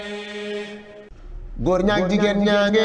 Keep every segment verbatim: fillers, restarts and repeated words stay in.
góor ñaag jigéen ñaange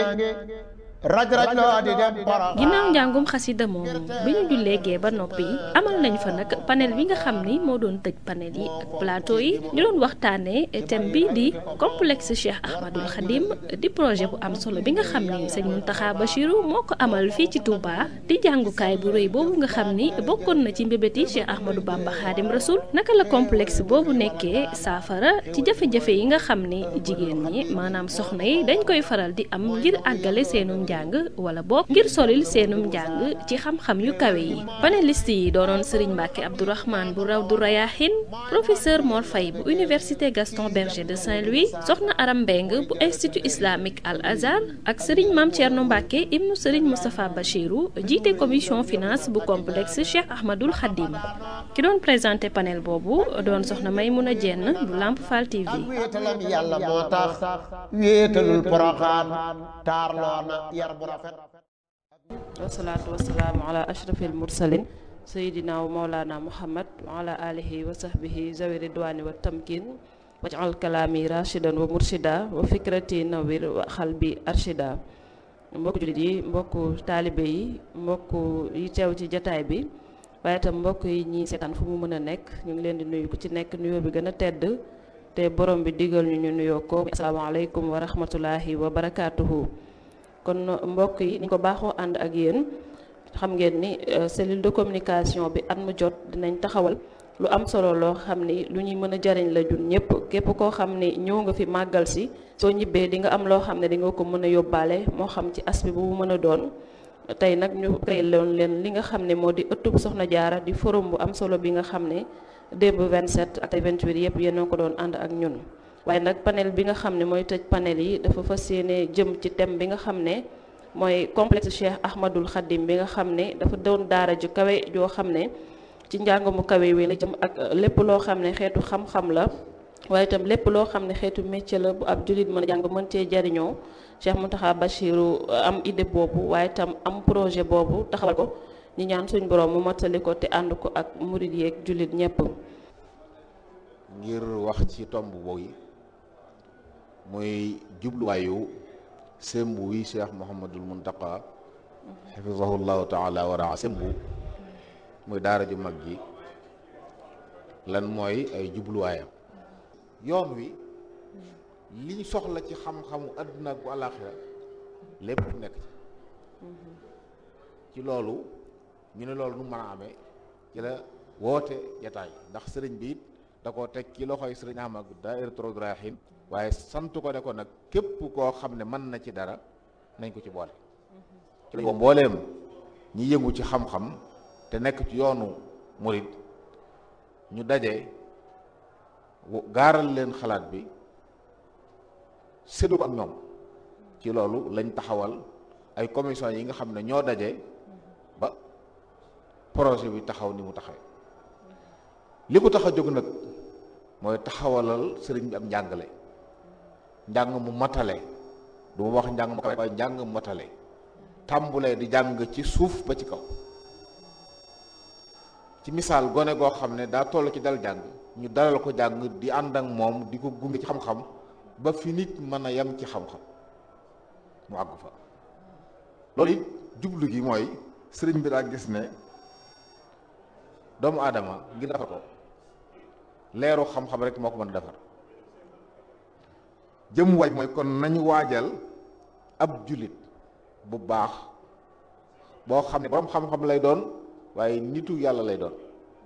raj raj loo di dem Porokhane. ginnaaw njàngum xasida moomu bi ñu jullee gee ba noppi amal nañ fa nag panel bi nga xam ni moo doon tëj panel yi ak plateau yi ñu doon waxtaanee thème bi di complexe Cheikh Ahmadul Khadim di projet bu am solo bi nga xam ni sëñ Mountakha Bachirou moo ko amal fii ci Touba di jàngukaay bu rëy boobu nga xam ni bokkoon na ci mbébét yi Cheikh Ahmadou Bamba Khadim Rasoul naka la complexe boobu nekkee saafara ci jafe-jafe yi nga xam ni jigéen ñi maanaam soxna yi dañ koy faral di am ngir àggale seenum njàng wala boog ngir solil seenum njàng ci xam-xam yu kawe yi panéliste yi doonoon Serigne Mbacke Abdourahmane bu Rawdu Rayahin professeur Mor Faye bu université Gaston Berger de Saint-Louis soxna Aram Mbeng bu institut islamique Al Azhar ak Serigne Mame Thierno Mbacke ibnu Serigne Moustapha Bachirou jiite commission finance bu complexe Cheikh Ahmadul Khadim ki doon présenté panel boobu doon soxna Maymouna Dieng bu Lamp Fall T V. wéetalam yàlla moo tax wéetalul Porokhane taarloo na yar bu rafet. wasalaatu wasalaamu ala ashrafil mursalin sayidina wa maulana muhammad wa ala alihi wa sahbihi zawi ridwani wa tamkin waj'al kalaami rashidan wa murshida wa fikrati nawir wa xalbi arshida. mbokku jullit yi mbokku taalibe yi mbokku yi teew ci jataay bi waaye itam mbokk yi ñi seetaan fu mu mën a nekk ñu ngi leen di nuyu ku ci nekk nuyoo bi gën a tedd te borom bi digal ñu ñu nuyoo ko asalaamaaleykum wa rahmatulahi wa barakaatuhu. kon mbokk yi ni ko baaxoo ànd ak yéen xam ngeen ni cellule de communication bi at mu jot dinañ taxawal lu am solo loo xam ni lu ñuy mën a jariñ la jun ñëpp képp koo xam ni ñëw nga fi màggal si soo ñibbee di nga am loo xam ne di nga ko mën a yóbbaale moo xam ci aspect bu mu mën a doon. tey nag ñu créé loon leen li nga xam ne moo di ëttub Soxna Jaara di forum bu am solo bi nga xam ne démb vingt-sept ak vingt-huit yëpp yéen a ko doon ànd ak ñun. waaye nag panel bi nga xam ne mooy tëj panel yi dafa fas yéene jëm ci thème bi nga xam ne mooy complexe Cheikh Ahmadul Khadim bi nga xam ne dafa doon daara ju kawe joo xam ne ci njàng mu kawe wi la jëm ak lépp loo xam ne xeetu xam-xam la waaye itam lépp loo xam ne xeetu métier la bu ab jullit mën a jàng mën cee jariñoo Cheikh Mountakha Bachirou am idée boobu waaye itam am projet boobu taxawal ko ñi ñaan suñ borom mu mottali ko te ànd ko ak murid yeeg jullit ñépp ngir wax ci tomb boobu muy jubluwaayu sembu wi Cheikh Mouhamadul Mountakha xafizahullahu taala wa raa sembu muy daara ju mag ji lan mooy ay jubluwaayam yoon wi liñ soxla ci xam-xamu àdduna ak bu àllaaxira lépp nekk ci ci loolu ñu ne loolu nu mën a amee ci la woote jataay ndax sëriñ bi it da koo teg ci loxoy sëriñ Ahmadu Daahiratoul Rayahin waaye sant ko ne ko nag képp koo xam ne mën na ci dara nañ ko ci boole ci la mbooleem ñi yëngu ci xam-xam te nekk ci yoonu murid ñu daje gaaral leen xalaat bi séddu ko ak ñoom ci loolu lañ taxawal ay commission yi nga xam ne ñoo daje ba projet bi taxaw ni mu taxawee li ko tax a jóg nag mooy taxawalal sëriñ bi am njàngale njàng mu matale du ma wax njàng mu kawe waaye njàng mu matale tàmbulee di jàng ci suuf ba ci kaw ci misaal gone goo xam ne daa toll ci dal jàng ñu dalal ko jàng di ànd ak moom di ko gunge ci xam-xam ba fi nit mën a yem ci xam-xam mu àggu fa loolu it jublu gi mooy sëriñ bi daa gis ne doomu aadama ngir defar ko leeru xam-xam rek moo ko mën a defar jëm waaj mooy kon nañu waajal ab jullit bu baax boo xam ne borom xam-xam lay doon waaye nitu yàlla lay doon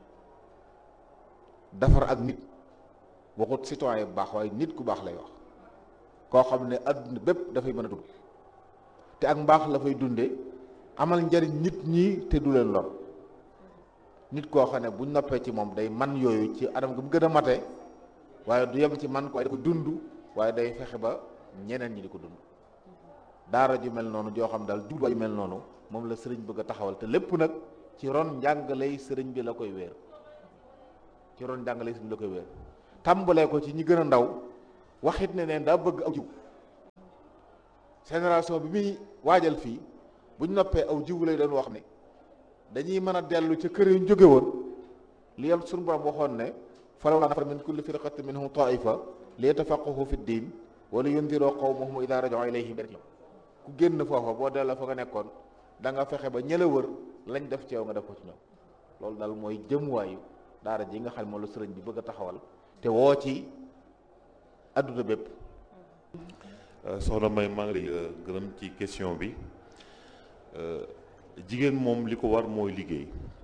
defar ak nit waxut citoyen bu baax waaye nit ku baax lay wax koo xam ne adduna bépp dafay mën a dund te ak mbaax la fay dunde amal njariñ nit ñi te du leen lor nit koo xam ne buñ noppee ci moom day man yooyu ci anam gi mu gën a mate waaye du yem ci man ko ko dund waaye day fexe ba ñeneen ñi di ko dund daara ju mel noonu joo xam daal jubluwaay ju mel noonu moom la sëriñ bëgg a taxawal te lépp nag ci ron njàngaley sëriñ bi la koy wéer ci ron njàngaley sëriñ bi la koy wéer tàmbalee ko ci ñi gën a ndaw waxit ne neen daa bëgg aw jiw génération bi muy waajal fii buñ noppee aw jiw lay doon wax ne dañuy mën a dellu ca kër yu jóge woon li yam suñu borom waxoon ne falawlaa nafara min kulli firqatin minhum taifa li yatafaqqahu fi ddin wala yundiroo qawmahum idaa raja'uu ilayhim ku génn foofa boo delloo fa nga nekkoon da nga fexe ba ñëla wër lañ def ci yow nga def ko ci ñoom loolu daal mooy jëmuwaayu daara ji nga xam ne moom la sëriñ bi bëgg a taxawal te woo ci adduna bépp. soxna May maa ngi lay gërëm ci question bi jigéen moom li ko war mooy liggéey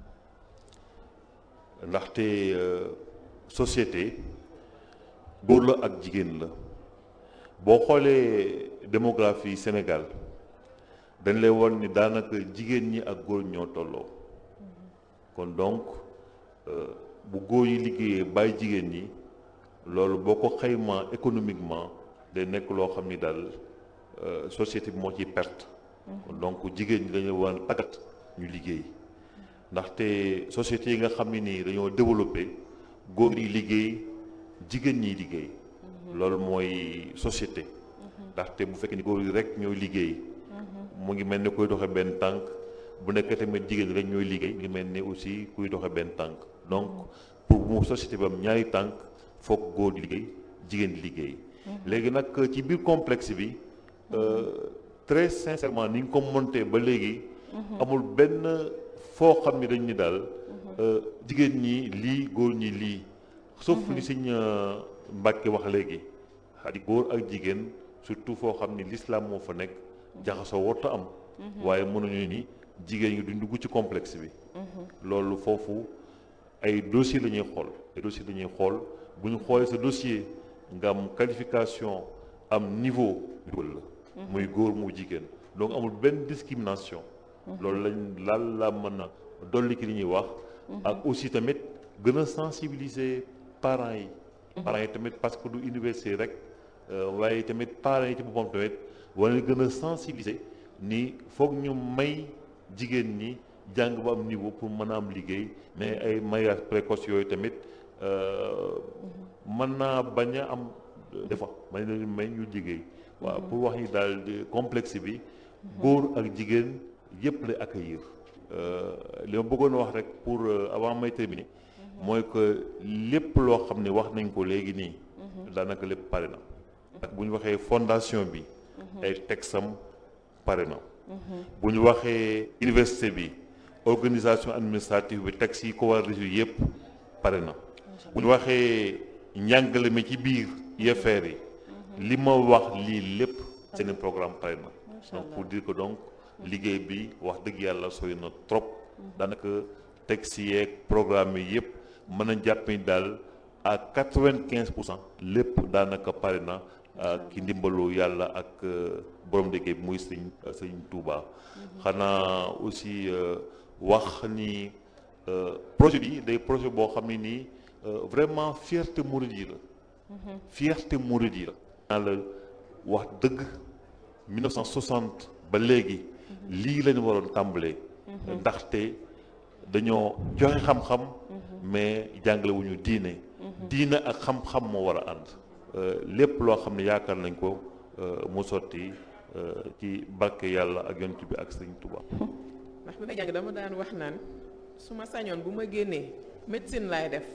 ndaxte société góor la ak jigéen la boo xoolee démographie Sénégal dañ lay won ni daanaka jigéen ñi ak góor ñoo tolloo kon donc bu góor yi liggéeyee bàyyi jigéen ñi loolu boo ko xaymaa économiquement day nekk loo xam ni daal société bi moo ciy perte kon donc jigéen ñi dañu war a tàggat ñu liggéey ndaxte société yi nga xam ne nii dañoo développé góor yi liggéey jigéen ñiy liggéey loolu mooy société ndaxte bu fekkee ni góor yi rek ñooy liggéey mu ngi mel ni kuy doxe benn tànk bu nekkee tamit jigéen rek ñooy liggéey mu ngi mel ni aussi kuy doxe benn tànk donc pour mu société bi am ñaari tànk foog góor di liggéey jigéen di liggéey léegi nag ci biir complexe bi très sincèrement ni nga ko monté ba léegi amul benn foo xam ni dañ ni daal jigéen ñi lii góor ñi lii sauf li Sëñ Mbàkke wax léegi xadi góor ak jigéen surtout foo xam ni l'islam moo fa nekk jaxasoo warta am waaye mënuñu ni jigéen ñi duñ dugg ci complexe bi loolu foofu ay dossier la ñuy xool ay dossier la ñuy xool bu ñu xoolee sa dossier nga am qualification am niveau dugal la muy góor mu jigéen donc amul benn discrimination loolu lañ laal la mën a dolli ki li ñuy wax ak aussi tamit gën a sensibiliser parents yi parents yi tamit parce que du université rek waaye tamit parents yi ci boppam tamit war na gën a sensibiliser ni foog ñu may jigéen ñi jàng ba am niveau pour mën a am liggéey mais ay mariage précoce yooyu tamit mën naa bañ a am defa may leen may ñu liggéey waaw pour wax ni daal complexe bi góor ak jigéen yëpp lay accueillir li ma bëggoon wax rek pour avant may terminer mooy que lépp loo xam ne wax nañ ko léegi nii daanaka lépp pare na ak bu ñu waxee fondation bi ay texam pare na bu ñu waxee université bi organisation administrative bi texte yi ko war a résoudre yëpp pare na bu ñu waxee njàngale mi ci biir I F R yi li ma wax lii lépp seen programme pare na donc pour dire que donc liggéey bi wax dëgg yàlla sooy na trop daanaka texte yeeg programme yi yëpp mën a jàpp ni daal à quatre-vingt-quinze pour cent lépp daanaka pare na ki ndimbalu yàlla ak borom liggéey bi muy sëñ sëñ Touba xanaa aussi wax ni projet bi day projet boo xam ne nii vraiment fierté mouride yi la fierté mouride yi la naa la wax dëgg mille neuf cent soixante ba léegi lii lañu waroon tàmbalee ndaxte dañoo joxe xam-xam mais jàngale wu ñu diine diine ak xam-xam moo war a ànd lépp loo xam ne yaakaar nañ ko mu sotti ci barke yàlla ak yonent bi ak Sëriñ Tuubaa. ndax bi may jàng dama daan wax naan su ma sañoon bu ma génnee médecine laay def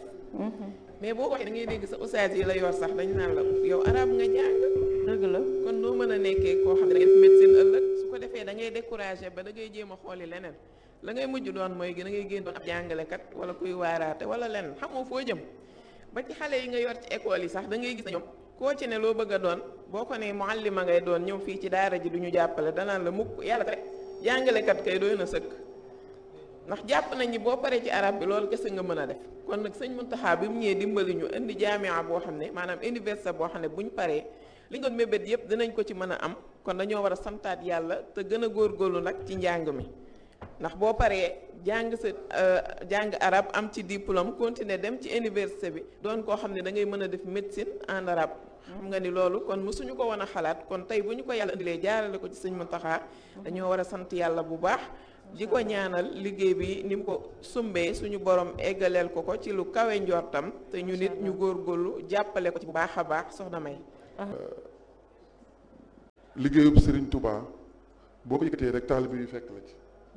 mais boo waxee da ngay dégg sa ustaas yi la yor sax dañ naan la yow arab nga jàng dëgg la kon noo mën a nekkee koo xam ne da ngay def médecine ëllëg su ko defee da ngay découragé ba da ngay jéem a xooli leneen la ngay mujj doon mooy da ngay génn doon ab jàngalekat wala kuy waaraate wala leneen xamoo foo jëm ba ci xale yi nga yor ci école yi sax da ngay gis na ñoom koo ci ne loo bëgg a doon boo ko ne muallima ngay doon ñëw fii ci daara ji du ñu jàppale danaan la mukk yàlla rek jàngalekat kay doy na sëkk ndax jàpp nañ ni boo paree ci arab bi loolu kese nga mën a def kon nag sëñ Muntaxa bi mu ñëwee dimbali ñu indi jaamia boo xam ne maanaam université boo xam ne bu ñu paree li nga doon mébét yëpp dinañ ko ci mën a am kon dañoo war a santaat yàlla te gën a góorgóorlu nag ci njàng mi ndax boo paree jàng sa jàng arab am ci diplôme continuer dem ci université bi doon koo xam ne da ngay mën a def médecine en arabe xam nga ni loolu kon mësuñu ko woon a xalaat kon tey bu ñu ko yàlla indilee jaarale ko ci sëñ Muntaxa dañoo war a sant yàlla bu baax di ko ñaanal liggéey bi ni mu ko sumbee suñu borom eggaleel ko ko ci lu kawe njortam te ñu nit ñu góorgóorlu jàppale ko ci bu baax a baax soxna May. liggéeyub Serigne Touba boo ko yëkkatee rek taalibe yu fekk la ci.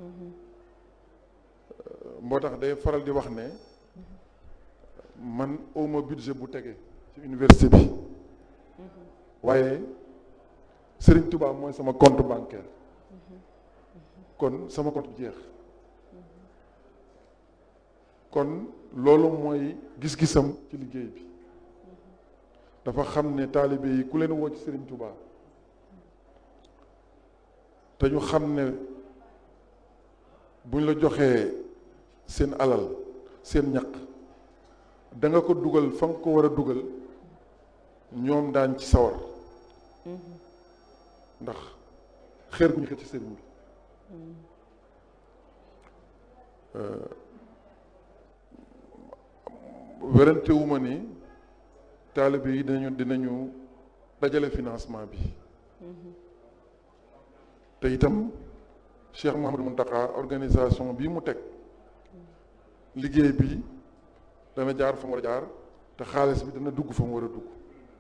moo tax day faral di wax ne man awma budget bu tege ci université bi waaye Serigne Touba mooy sama compte bancaire kon sama compte bi jeex kon loolu mooy gis-gisam ci liggéey bi dafa xam ne taalibe yi ku leen woo ci Serigne Touba te ñu xam ne buñ la joxee seen alal seen ñaq da nga ko dugal fa nga ko war a dugal ñoom daan ci sawar ndax xeer bu ñu xëcc ci sëriñ bi werante wu ma ni taalibe yi dinañu dinañu dajale financement bi te itam Cheikh Mouhamadou Mountakha organisation bii mu teg liggéey bi dana jaar fa mu war a jaar te xaalis bi dana dugg fa mu war a dugg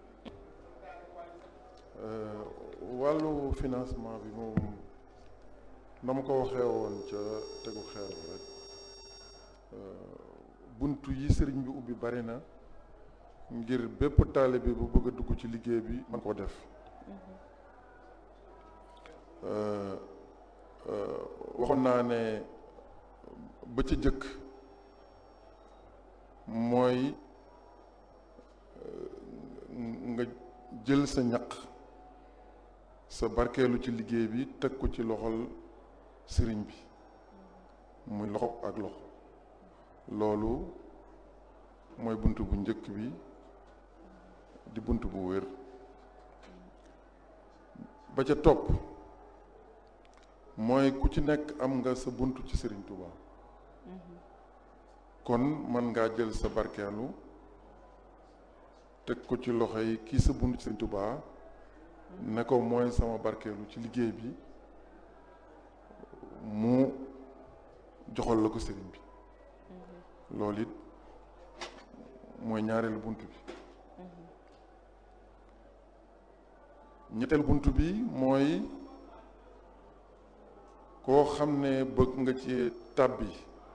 wàllu financement bi moom na ma ko waxee woon ca tegu xeer bi rek buntu yi sëriñ bi ubbi bari na ngir bépp taalibe bu bëgg a dugg ci liggéey bi man koo def waxoon naa ne ba ca jëkk mooy nga jël sa ñaq sa barkeelu ci liggéey bi teg ko ci loxol sëriñ bi muy loxo ak loxo loolu mooy bunt bu njëkk bi di bunt bu wér ba ca topp mooy ku ci nekk am nga sa bunt ci sëriñ Touba kon man ngaa jël sa barkeelu teg ko ci loxo yi kii sa bunt ci sëriñ Touba ne ko mooy sama barkeelu ci liggéey bi mu joxal la ko sëriñ bi loolu it mooy ñaareelu bunt bi ñetteel bunt bi mooy koo xam ne bëgg nga ci tàbbi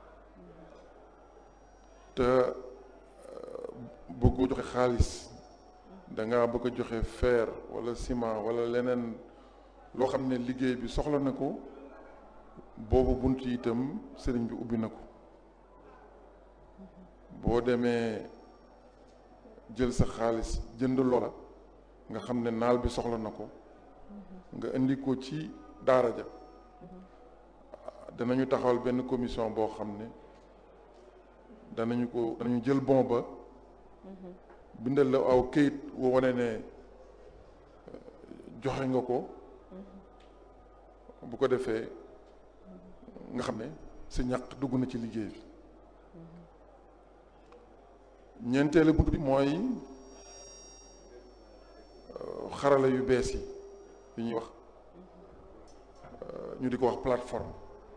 te bëggoo joxe xaalis danga bëgg a joxe fer wala ciment wala leneen loo xam ne liggéey bi soxla na ko boobu bunt yi itam sëriñ bi ubbi na ko boo demee jël sa xaalis jënd loola nga xam ne naal bi soxla na ko nga indi ko ci daara ja danañu taxawal benn commission boo xam ne danañu ko danañu jël bon ba bindal la aw këyit woo wane ne joxe nga ko bu ko defee nga xam ne sa ñaq dugg na ci liggéey bi ñeenteelu bunt bi mooy xarala yu bees yi yu ñuy wax ñu di ko wax plateforme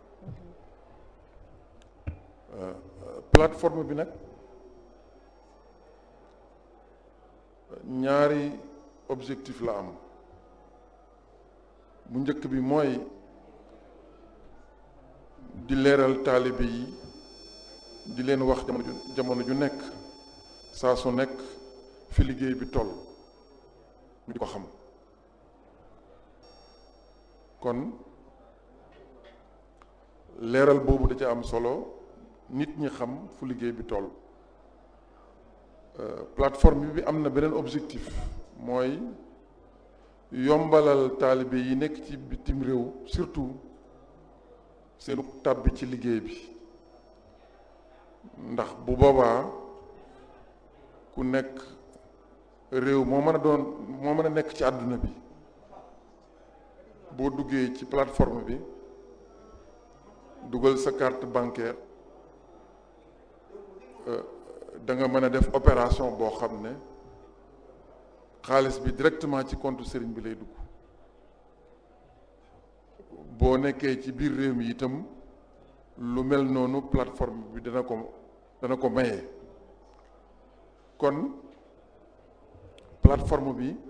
plateforme bi nag ñaari objectif la am bu njëkk bi mooy di leeral taalibe yi di leen wax jamono ju jamono ju nekk saa su nekk fi liggéey bi toll ñu di ko xam kon leeral boobu da ca am solo nit ñi xam fu liggéey bi toll plateforme bi am na beneen objectif mooy yombalal taalibe yi nekk ci bitim réew surtout seenu tàbbi ci liggéey bi ndax bu boobaa ku nekk réew moo mën a doon moo mën a nekk ci àdduna bi boo duggee ci plateforme bi dugal sa carte bancaire da nga mën a def opération boo xam ne xaalis bi directement ci compte sëriñ bi lay dugg boo nekkee ci biir réew mi itam lu mel noonu plateforme bi dana ko dana ko maye kon plateforme bi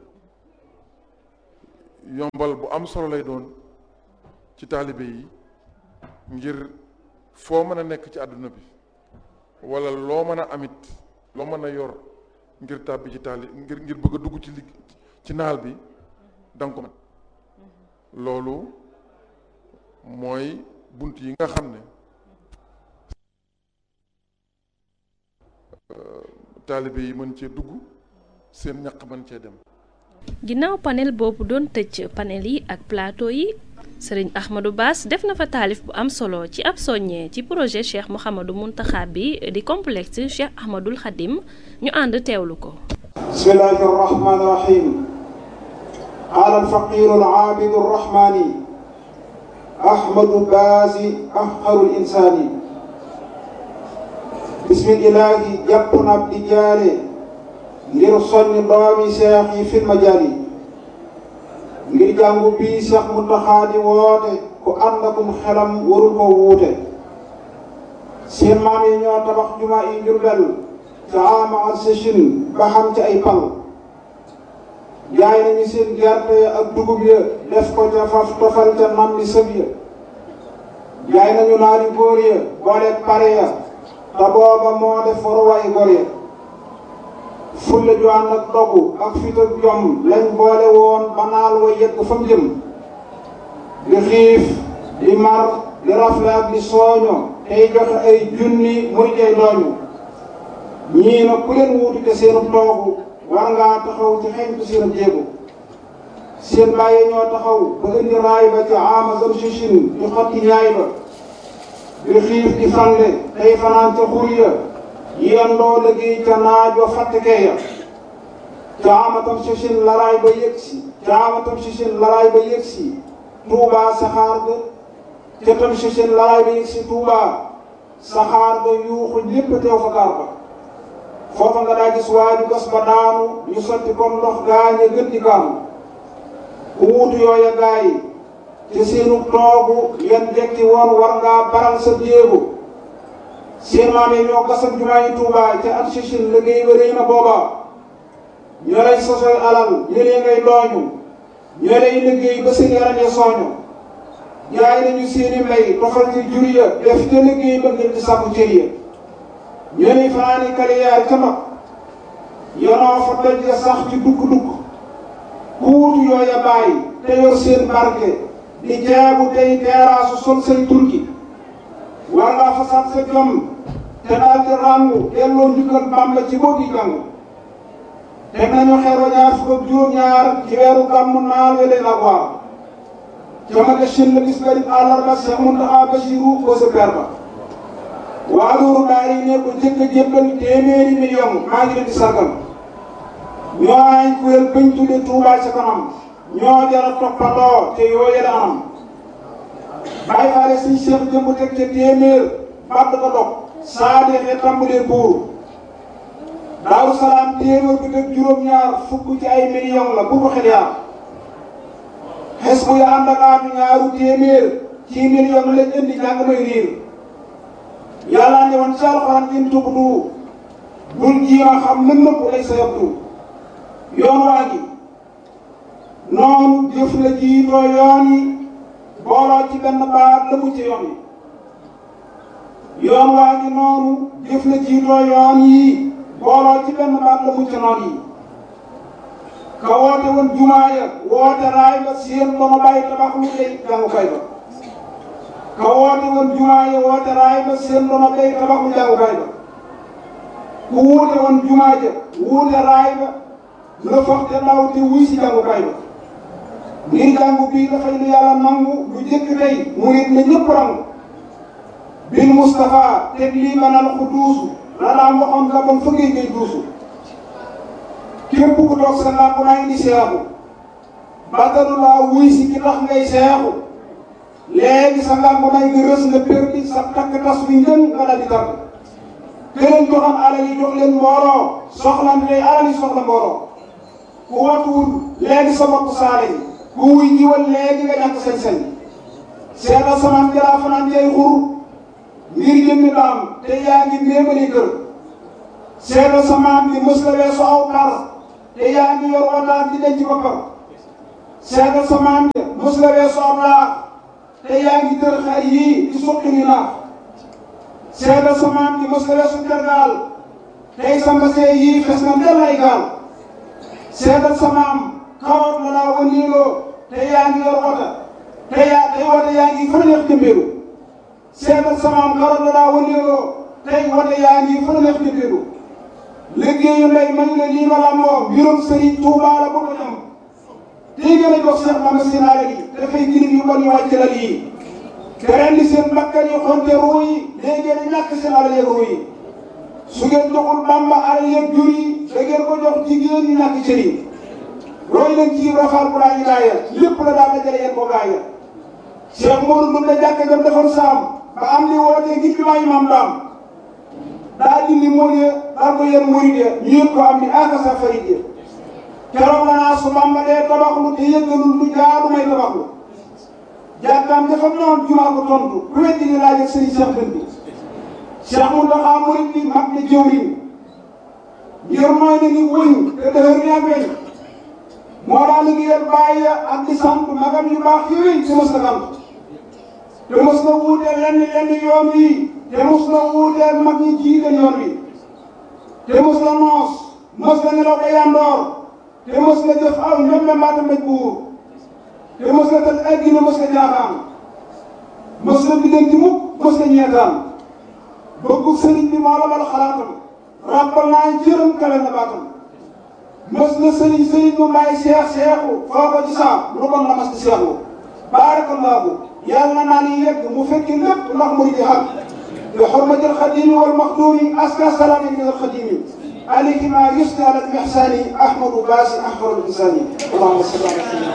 yombal bu am solo lay doon ci taalibe yi ngir foo mën a nekk ci àdduna bi wala loo mën a amit loo mën a yor ngir tàbbi ci taali ngir ngir bëgg a dugg ci li ci naal bi danga ko man loolu mooy bunt yi nga xam ne taalibe yi mën cee dugg seen ñaq mën cee dem. ginnaaw panel boobu doon tëj panel yi ak plateau yi sëriñ Ahmadou Bass def na fa taalif bu am solo ci ab soññee ci projet Cheikh Mouhamadou Mountakha bi di complexe Cheikh Ahmadoul Khadim ñu ànd teewlu ko. bismillahi rahmani rahim qaala alfaqiru alaabidu arrahmani Ahmadou Bass afqarul insaani bismillahi jàpp na ab di jaare ngir soññ doomi seex yi fil majaali ngir jàngu bii Seex Muntaxa di woote ku ànd akum xelam warul ko wuute seen maam yi ñoo tabax jumaa yi Jurbel ca ama ak sëchin ba xam ci ay pal jaay nañu seen gerte ya ak dugub ya def ko ca faf tofal ca nam li sëb ya jaay nañu naari góor ya booleeg pare ya te booba moo def waruwaay góor ya fulle ju ànd ak dogu ak fit ak jom lañ boole woon ba naal wa yegg fa mu jëm di xiif di mar di rafle ak di sooño tey joxe ay junni muy tey dooñu ñii na ku leen wuutu te seenu toogu war ngaa taxaw ci xeñtu seenu jéego seen bàyyi ñoo taxaw ba indi raay ba ci amazon sichin di xotti ñaay ba di xiif di fande tey fanaan ca xur ya yendoo liggéey ca naajo fàttekee ya caamatam sichin laraay ba yëgsi caamatam sichin laraay ba yëgsi tuubaa saxaar ga ca tam sichin laraay ba yëgsi tuubaa saxaar ga yuuxu lépp teew fa gaar ba foofa nga daa gis waaju gas ba daanu ñu sotti comme ndox gaañe gën di kaanu ku wuutu yooya gaay te seenu toogu yan jekki woon war ngaa baral sa jéego seen maam yi ñoo gasam jumaa yi Tuubaa ca at sichin liggéey ba rëy na booba ñoo lay sosoy alal ñëlee ngay dooñu ñoo lay liggéey ba seen yaram ya sooñu jaay nañu seeni mbay tofal ci jur ya def te liggéey ba ngir di sàkku cër ya ñoo lay fanaani kaliyaar ca mag yonoo fa doj ya sax ci dukk-dukk ku wutu yooya bàyyi te yor seen barke di jaabu tey teeraasu sol say turki war ngaa fasaat sa jom te daal di ràngu delloo njukkal Bàmba ci boo gi jàng teg nañu xeer wa ñaar fukk ak juróom-ñaar ci weeru gàmmu naal we leen ak waar jamage shin la bis garib àllarba Seex Muntaxa Basiru ko sa per ba waa loolu daal yi ne ko jëkk a jébbal téeméeri million maa ngi leen di sargal ñoo ay kuréel bañ tudde Tuubaa ca kanam ñoo jara toppandoo te yoo yële anam bàyyi faale suñ seex jëmb teg ca téeméer bàdd ko dog saa deexee tàmbalee buur Daaru Salaam téeméer bi teg juróom-ñaar fukk ci ay million la bu ko xel yaar xes bu ya ànd ak aatu ñaaru téeméer ci million lañ indi jàng may riir yàlla ne woon ci alxuraan in tubdu bul jiima xam mën nëpp lay sa yabdu yoon waa ngi noonu jëf la jiitoo yoon yi booloo ci benn baat la mu ci yoon yi yoon waa ngi noonu jëf la jiitoo yoon yi booloo ci benn baat la mu ci noon yi ka woote woon jumaa ya woote raay ba seen ba ma bàyyi tabax lu lay jàngukaay ba ka woote woon jumaa ya woote raay ba seen ba ma bàyyi tabax lu jàngukaay ba ku wuute woon jumaa ja wuute raay ba la foog te ndaw te wuy si jàngukaay ba ngir jàngu bii dafay lu yàlla nangu lu jëkk tey mu nit ne ñëpp rangu bil Moustapha teg lii manal ku duusu la daan waxoon la bon fa ngay ngay duusu képp ku toog sa làmp naa indi seexu bàttalu laa wuy si ki tax ngay seexu léegi sa làmp nay nga rës nga perdi sa takk tas bi njën nga dal di tar këleen joxam alal yi jox leen mbooloo soxlante day alal yi soxla mbooloo ku watuwul léegi sa bopp saale yi ku wuy jiwal léegi nga ñàkk sañ-sañ seetal samaan jalaa fanaan jay xur ngir jëmmi daam te yaa ngi méemali kër seetal samaan bi mës la weesu aw par te yaa ngi yor wataat di denc boppam seetal samaan bi mës la weesu aw laax te yaa ngi tër xar yii di suqi ni naax seetal samaan bi mës la weesu tergaal tey sa mbasee yii fes na ndel ay gaal seetal samaam xaroot la naa wëndeeloo te yaa ngi yor wota te yaa tey wota yaa ngi fa neex jëmbeelu seetal samaam xaroot la naa wëndeeloo tey wota yaa ngi fa neex jëmbeelu liggéeyu ndey man la lii ma làmboo mbirum Sëriñ Tuubaa la bëgg ñam tey gën a jox Cheikh Mame seen alal yi dafay girib yu bon yu wàcc lal yi te rendi seen bakkan yi xonte ruu yi léegi ngeen ñàkk seen alal yeeg ruu yi su ngeen joxul Bamba alal yeeg jur yi da ngeen ko jox jigéen ñi ñàkk cër yi roy leen ci rafaal bu laa ñu laaya lépp la daal dajale yéen ko gaaya Cheikh Modou dum la jàkk jam defoon saam ba am li wootee ngir bi maayi maam daam daa dindi mool ya daal ko yéen murid ya ñu yëg ko am ni aka sa farid ya keroog la naa su Bamba dee tabaxlu te yëggalul lu jaadu may tabaxlu jàkkaam dafa noon jumaa ko tontu ku weddi ni laaj ak sëriñ Cheikh Dënd bi Cheikh Mountakha murid bi mag ne jëwriñ ngir mooy na ni wëñ te dëhër ni ak weñ moo daa liggéeyal bàyyi ak di sant magam yu baax yooyu te mos na sant te mos na wuuteel lenn lenn yoon wi te mos na wuuteel mag ñi jiite yoon wi te mos na noos mos na nelaw ba yandoor te mos na jëf aw ñoom mbaata mbéj buur te mos na tas ay dina mos na jaaxaan mos na biddanti mukk mos na ñeetaan bëggu sëriñ bi moo la mal xalaatam rappal naa jërëm kawe na baatam mos na sëriñ sëriñ mu may seex seexu foo ko ci saam lu bon la mas di seexu baarakallaahu yàlla naa ni yegg mu fekki lépp ndax mu di xam bi xurmatil xadimi wal maxduumi aska salaami min al xadimi alayhi ma yusni ala mihsani ahmadu baasi ahmadu bisani allahumma salli ala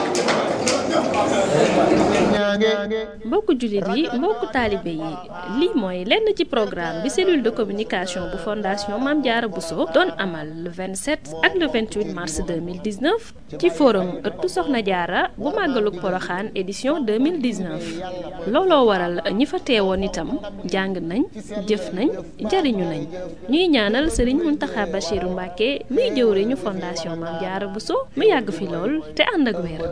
mbokku jullit yi mbokku taalibe yi lii mooy lenn ci programme bi cellule de communication bu fondation Mame Diarra Bousso doon amal le vingt-sept ak le vingt-huit mars deux mille dix-neuf ci forum ëttu Soxna Diarra bu màggalug Poroxaan édition deux mille dix-neuf looloo waral ñi fa teewoon itam jàng nañ jëf nañ jariñu nañ ñuy ñaanal Serigne Mountakha Bachirou Mbacké muy jëwriñu fondation Mame Diarra Bousso mu yàgg fi lool te ànd ak wér.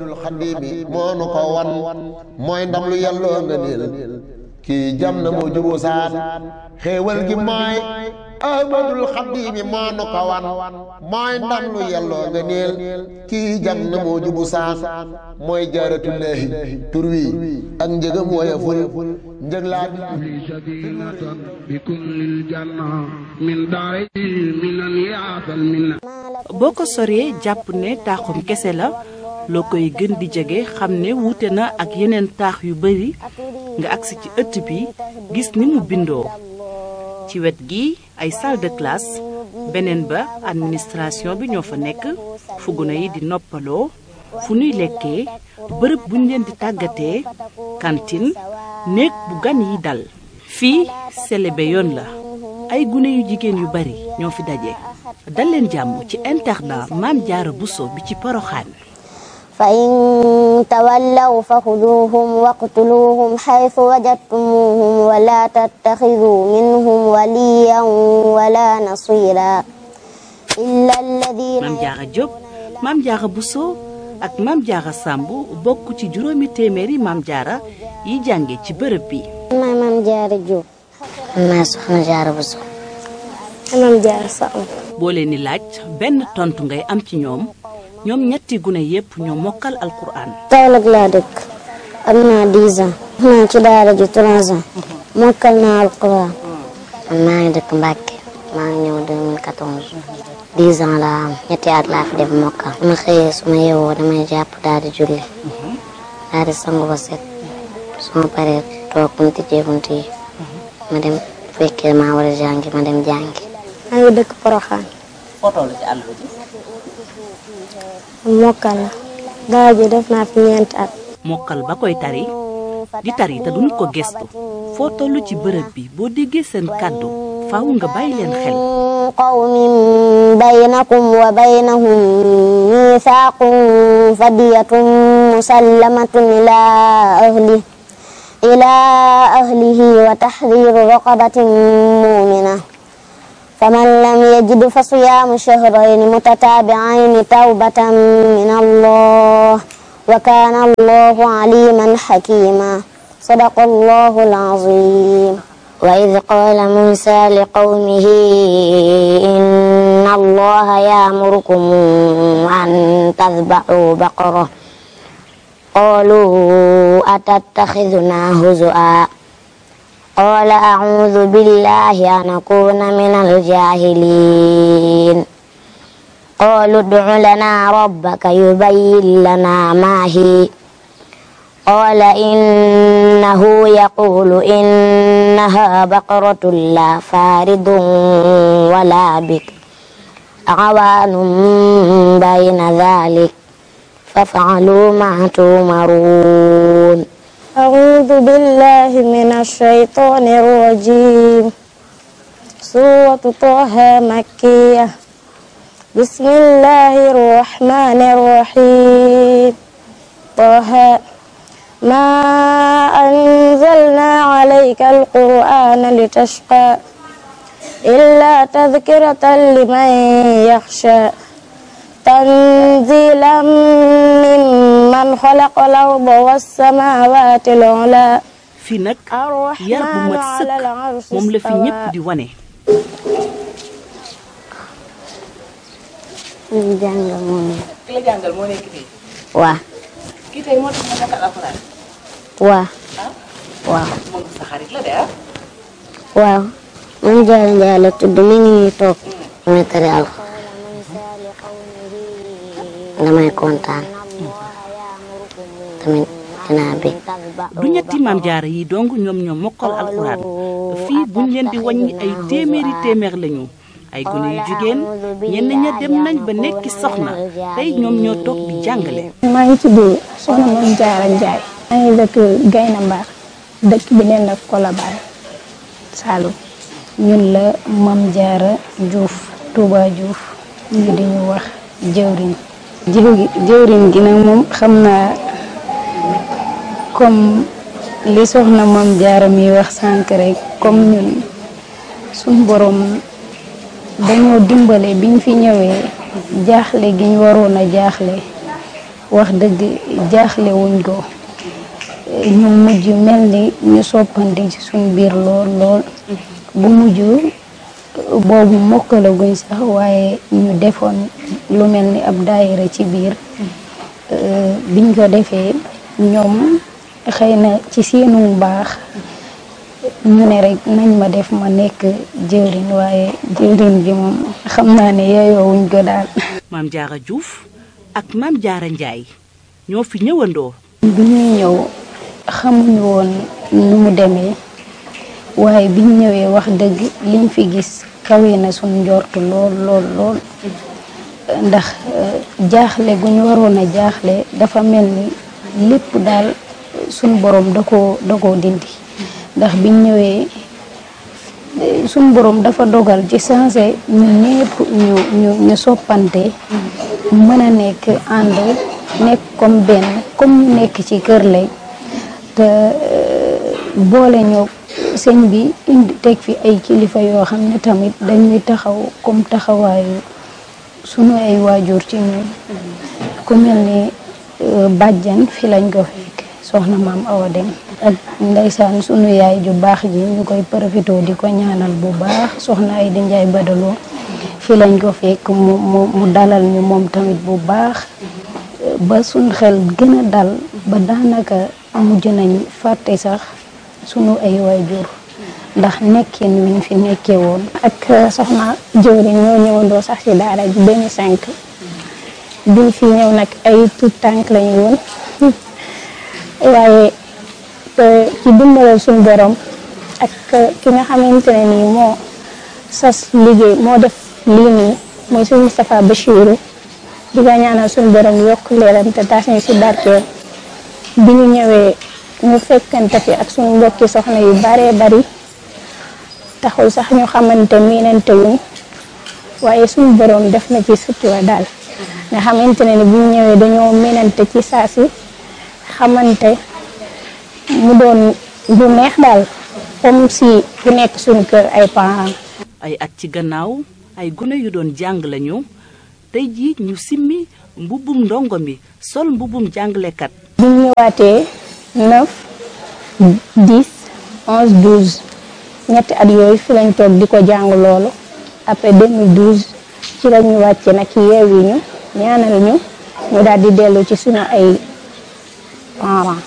mooy ndam lu yàlloo nga niil kii jam na moo juboo saan xéewal gi mooy ahmadul xadimi moo nu ko wan mooy ndam lu yàlloo nga niil kii jam na moo jubu saan mooy jaaratullaahi tur wi ak njëgam wooya ful njëg laa bi sadinatan bi kullil janna min daari minan yaatal minna boo ko soree jàpp ne taaxum kese la loo koy gën di jege xam ne wuute na ak yeneen taax yu bari nga agsi ci ëtt bi gis ni mu bindoo ci wet gi ay salle de classe beneen ba administration bi ñoo fa nekk fu gune yi di noppaloo fu nuy lekkee bërëb buñ leen di tàggatee cantine néeg bu gan yi dal fii selebe yoon la ay gune yu jigéen yu bari ñoo fi daje dal leen jàmm ci internat Mame Diarra Bousso bi ci Poroxaan فإن تولوا فخذوهم واقتلوهم حيث وجدتموهم ولا تتخذوا منهم وليا ولا نصيرا إلا الذين Mame Diarra Diop Mame Diarra Bousso ak Mame Diarra Samb bokk ci juróomi téeméeri Mame Diarra yi jànge ci bërëb bi. maa Mame Diarra Diop. maa Soxna Diarra Bousso. Mame Diarra Samb. boo leen di laaj benn tontu ngay am ci ñoom. ñoom ñetti gune yépp ñoo mokkal alquran. Kaolack laa dëkk am naa dix ans. naa ci daara ji trois ans. mokkal naa alquran. man maa ngi dëkk Mbacke maa ngi ñëw deux mille quatorze. dix ans laa am ñetti at laa fi def mokkal. su ma xëyee su ma yeewoo damay jàpp daal di julli. daal di sangu ba set. su ma paree toog bu ñu tijjee bunt yi. ma dem fekkee maa war a jàngi ma dem jàngi. maa ngi dëkk Poroxaan. foo toll ci àll bi. mokkal la daara ji def naa fi ñeenti at. mokkal ba koy tari di tari te duñu ko gestu foo tollu ci bërëb bi boo déggee seen kàddu faaw nga bàyyi leen xel. qawmin baynakum wa baynahum miisaaqun fadiyatun musallamatun ilaa ahli ilaa ahlihi wa tahriiru raqabatin mu'mina فمن لم يجد فصيام شهرين متتابعين توبة من الله وكان الله عليما حكيما صدق الله العظيم وإذ قال موسى لقومه إن الله يأمركم أن تذبحوا بقرة قالوا أتتخذنا هزؤا قال أعوذ بالله أن أكون من الجاهلين قالوا ادع لنا ربك يبين لنا ما هي قال إنه يقول إنها بقرة لا فارض ولا بكر عوان بين ذلك فافعلوا ما تؤمرون أعوذ بالله من الشيطان الرجيم سورة طه مكية بسم الله الرحمن الرحيم طه ما أنزلنا عليك القرآن لتشقى إلا تذكرة لمن يخشى تنزيلا ممن خلق الأرض والسماوات العلى fii nag yar bu mat sëkk moom la fi ñëpp di wane. ñu jàngal moom. ki la jàngal moo nekk fii. waaw. kii tey moo tax nga mokkal alxuraan. waaw. waaw. moom sa xarit la de ah. waaw. man Jaara Njaay la tudd mi ngi nii toog. muy tari alxuraan. damay kontaan. tamit dinaa bëgg. du ñetti maam jaara yi dong ñoom ñoom mokkal alxuraan fii buñ leen di wàññi ay téeméeri téeméer lañu ay gune yu jigéen ñenn ña dem nañ ba nekki soxna tey ñoom ñoo toog di jàngale. maa ngi tudd soxna Mame Diarra Ndiaye. maa ngi dëkk Gayna Mbar dëkk bi neen ak Colobane Saloum. ñun la Mame Diarra Diouf Touba Diouf ñu di ñu wax jëwriñ. jëwriñ gi nag moom xam naa comme li soxna Mame Diarra mi wax sànq rek comme ñun suñ borom dañoo dimbale biñ fi ñëwee jaaxle gi ñu waroon a jaaxle wax dëgg jaaxle wuñ ko ñu mujj mel ni ñu soppandi ci suñ biir lool lool bu mujj boobu mokkalaguñ sax waaye ñu defoon lu mel ni ab daayira ci biir biñ ko defee ñoom xëy na ci seenu baax ñu ne rek nañ ma def ma nekk jëwriñ waaye jëwriñ bi moom xam naa ne yeyoowuñ ko daal. Mame Diarra Diouf ak Mame Diarra Ndiaye ñoo fi ñëwandoo. bi ñuy ñëw xamuñu woon nu mu demee waaye biñ ñëwee wax dëgg liñ fi gis kawe na suñ njort lool lool lool ndax jaaxle gu ñu waroon a jaaxle dafa mel ni lépp daal suñ borom da koo da koo dindi ndax biñ ñëwee suñ borom dafa dogal ci sensé ñu ñëpp ñu ñu ñu soppante mën a nekk ànd nekk comme benn comme ñu nekk ci kër lay te boole ñoo sëñ bi indi teg fi ay kilifa yoo xam ne tamit dañuy taxaw comme taxawaayu sunu ay waajur ci ñun ku mel ni bàjjan fi lañ ko fekk soxna maam Awa Dem ak ndeysaan sunu yaay ju baax ji ñu koy profité di ko ñaanal bu baax soxna ay di njaay badaloo fi lañ ko fekk mu mu mu dalal ñu moom tamit bu baax ba suñ xel gën a dal ba daanaka mujj nañ fàtte sax sunu ay waajur ndax nekkin wiñ fi nekkee woon. ak soxna jëwriñ ñoo ñëwandoo sax ci daara ji deux mille cinq biñ fi ñëw nag ay tout tànk lañu woon waaye ci dimbalal suñu borom ak ki nga xamante ne nii moo sas liggéey moo def lii nii mooy suñu Moustapha Bachirou di ko ñaanal suñu borom yokk leeram te taas ñu si barkeel bi ñu ñëwee ñu fekkante fi ak suñu mbokki soxna yu baree bari taxul sax ñu xamante miinante wuñ waaye suñu borom def na ci sutura daal nga xamante ne ni bu ñu ñëwee dañoo miinante ci saa si xamante mu doon lu neex daal comme si ku nekk suñu kër ay parents. ay at ci gannaaw ay gune yu doon jàng lañu tey jii ñu simmi mbubbum ndongo mi sol mbubbum jàngalekat. bu ñu ñëwaatee neuf dix onze douze ñetti at yooyu fi lañ toog di ko jàng loolu après deux mille douze ci la ñu wàcce nag yeewi ñu ñaanal ñu ñu daal di dellu ci suñu ay parents.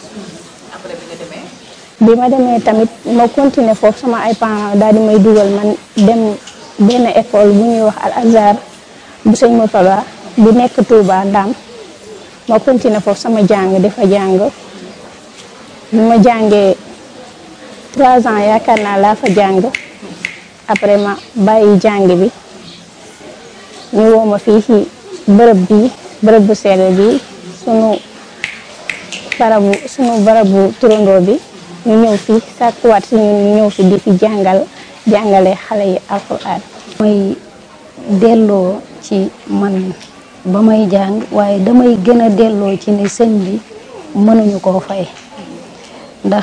bi ma demee tamit ma continuer foofu sama ay parents daal di may dugal man dem benn école bu ñuy wax Al Azhar bu sëñ Moutala bu nekk Touba Ndam ma continuer foofu sama jàng dafa jàng bi ma jàngee trois ans yaakaar naa laa fa jàng après ma bàyyi jàng bi ñu woo ma fii ci bërëb bi bërëb bu sell bi sunu barabu sunu barabu turandoo bi ñu ñëw fi sàkkuwaat si ñun ñu ñëw fi di fi jàngal jàngale xale yi alxuraan. may delloo ci man ba may jàng waaye damay gën a delloo ci ne sëñ bi mënuñu koo fay ndax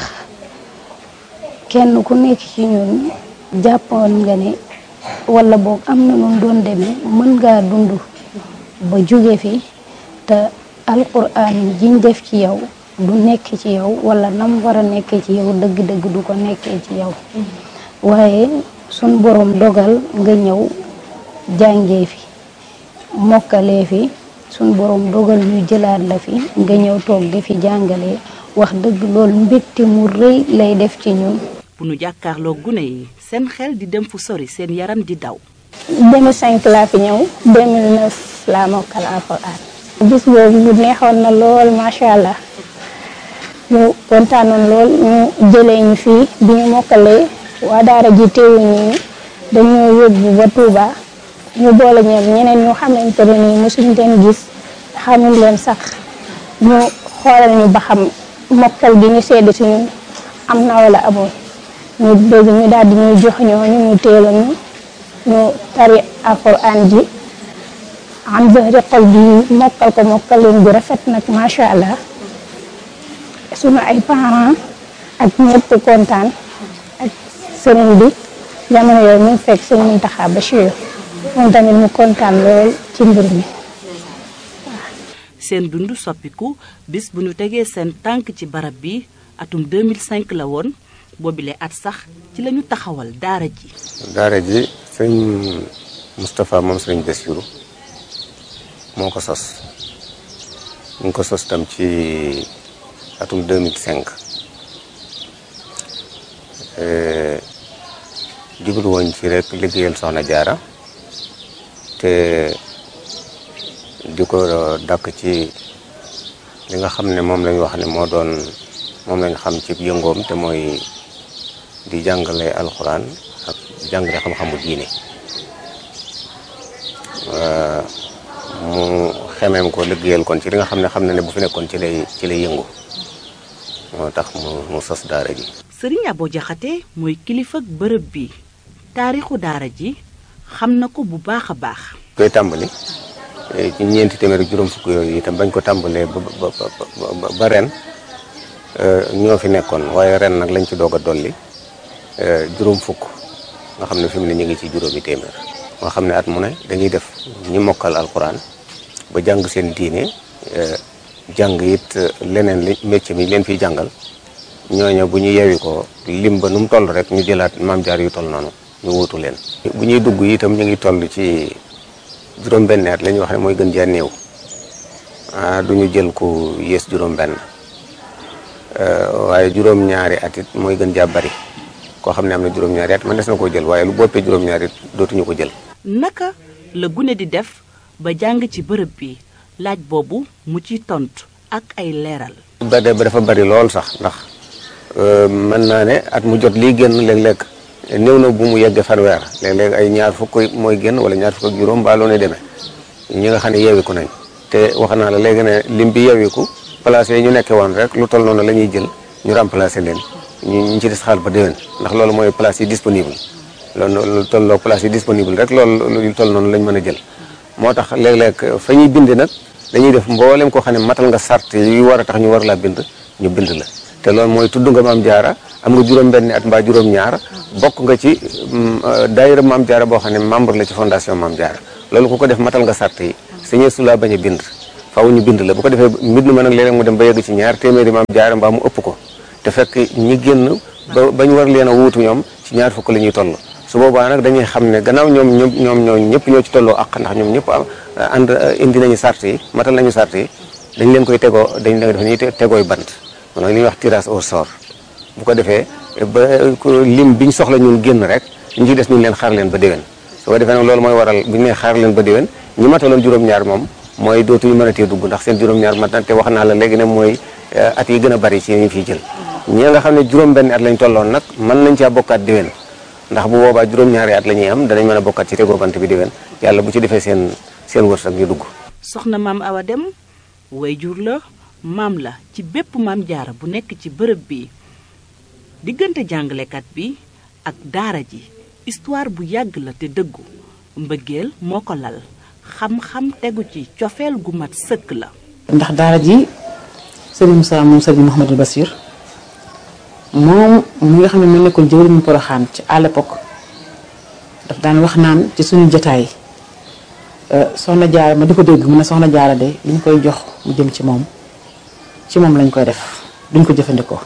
kenn ku nekk ci ñun jàppoon nga ne wala boog am na nun doon demee mën ngaa dund ba jóge fi te alxuraan jiñ def ci yow du nekk ci yow wala nam war a nekkee ci yow dëgg-dëgg du ko nekkee ci yow waaye sun borom dogal nga ñëw jàngee fi mokkalee fi sun borom dogal ñu jëlaat la fi nga ñëw toog di fi jàngalee wax dëgg loolu mbégte mu rëy lay def ci ñun. bu nu jàkkaarloo gune yi seen xel di dem fu sori seen yaram di daw. deux mille cinq laa fi ñëw deux mille neuf laa mokkal alxuraan. bis boobu mu neexoon na lool macha allah. ñu kontaanoon lool ñu jëlee ñu fii bi ñu mokkalee waa daara ji teewuñu ñu dañoo yóbbu ba Touba ñu boole ñoom ñeneen ñu xamante ne nii mosuñ leen gis xamul leen sax ñu xoolal ñu ba xam mokkal gi ñu sedd si ñun am na wala amul ñu dégg ñu daal di ñuy jox ñooñu ñu teelu ñu ñu tari alxuraan ji am zahri xol bi mokkal ko mokkal leen bu rafet nag macha allah. sunu ay parents ak ñëpp kontaan ak sëriñ bi jamono yooyu mu fekk sëñ Muntaxa Bachir moom tamit mu kontaan lool ci mbir mi. seen dund soppiku bis bu ñu tegee seen tànk ci barab bi atum deux mille cinq la woon boobile at sax ci la ñu taxawal daara ji. daara ji sëñ Moustapha moom sëriñ Bassirou moo ko sos ñu ngi ko sos tam ci. atum deux mille cinq jublu woon ci rek liggéeyal soxna jaara te di ko dàkk ci li nga xam ne moom lañ wax ne moo doon moom lañ xam ci yëngoom te mooy di jàngale alxuraan ak jàngale xam-xamu diine mu xemeem ko liggéeyal kon ci li nga xam ne xam na ne bu fi nekkoon ci lay ci lay yëngu moo tax mu mu sos daara ji. Serigne Abo Jaxate mooy kilifa bërëb bi taarixu daara ji xam na ko bu baax a baax. koy tàmbali ci ñeenti téeméer ak juróom fukk yooyu itam bañ ko tàmbalee ba ba ba ba ren ñoo fi nekkoon waaye ren nag lañ ci doog a dolli juróom fukk nga xam ne fi mu ne ñu ngi ci juróomi téeméer. nga xam ne at mu ne dañuy def ñi mokkal alxuraan ba jàng seen diine. jàng it leneen li métier mi leen fiy jàngal ñooñu bu ñu yewi ko lim ba nu mu toll rek ñu jëlaat maam jaar yu toll noonu ñu wuutu leen. bu ñuy dugg itam ñu ngi toll ci juróom-benn at la ñuy wax ne mooy gën jaa néew ah du ñu jël ku yées juróom-benn waaye juróom-ñaari at it mooy gën jaa bari koo xam ne am na juróom-ñaari at man des na koo jël waaye lu boppee juróom-ñaari it dootuñu ko jël. naka la gune di def ba jàng ci bërëb bi. laaj boobu mu ci tontu ak ay leeral. ba de ba dafa bari lool sax ndax mën naa ne at mu jot lii génn léeg-léeg néew na bu mu yegg fanweer léeg-léeg ay ñaar fukk mooy génn wala ñaar fukk ak juróom ba loo ne demee ñi nga xam ne yeewiku nañ te wax naa la léegi ne lim bi yeewiku place yi ñu nekkee woon rek lu toll noonu la ñuy jël ñu remplacer leen ñu ñu ci des xaal ba déwén ndax loolu mooy place yi disponible loolu lu tolloo place yi disponible rek loolu lu toll noonu lañ mën a jël. moo tax léeg-léeg fa ñuy bind nag dañuy def mboolem koo xam ne matal nga sart yu war a tax ñu war laa bind ñu bind la te loolu mooy tudd nga maam jaara am nga juróom-benni at mbaa juróom-ñaar bokk nga ci daayira maam jaara boo xam ne membre la ci fondation maam jaara loolu ku ko def matal nga sart yi sañee su laa bañ a bind faaw ñu bind la bu ko defee mbind ma nag léeg-léeg mu dem ba yegg ci ñaar téeméeri maam jaara mbaa mu ëpp ko te fekk ñi génn ba bañ war leen a wuutu ñoom ci ñaar fukk la ñuy toll su boobaa nag dañuy xam ne gannaaw ñoom ñoom ñoom ñoo ñëpp ñoo ci tolloo ak ndax ñoom ñëpp ànd indi nañu sart yi matal nañu sart yi dañ leen koy tegoo dañ leen def ñuy tegooy bant mooy li ñuy wax tirage au sort bu ko defee ba lim biñ soxla ñun génn rek ñu ci des ñu leen xaar leen ba déwén su ko defee nag loolu mooy waral bu ñu nee xaar leen ba déwén ñi mataloon juróom-ñaar moom mooy dootuñu mën a tee dugg ndax seen juróom-ñaar mat na te wax naa la léegi ne mooy at yi gën a bari ci ñu fiy jël ñi nga xam ne juróom-benn at lañ tolloon nag mën nañ caa bokkaat déwén ndax bu boobaa juróom-ñaari at la ñuy am danañ mën a bokkaat ci tegoo bant bi déwén yàlla bu ci defee seen seen wërsëg ñu dugg. soxna maam Awa Deme wayjur la maam la ci bépp maam jaara bu nekk ci bërëb bi diggante jàngalekat bi ak daara ji histoire bu yàgg la te dëggu mbëggeel moo ko lal xam-xam tegu ci cofeel gu mat sëkk la. ndax daara ji sëriñ Moussa moom sëriñ Mouhamadou Bassir moom mi nga xam ne moo nekkoon jëwriñu Poroxaan ci à l'époque daf daan wax naan ci suñu jotaay soxna jaara ma di ko dégg mu ne soxna jaara de li ñu koy jox mu jëm ci moom ci moom lañ koy def duñ ko jëfandikoo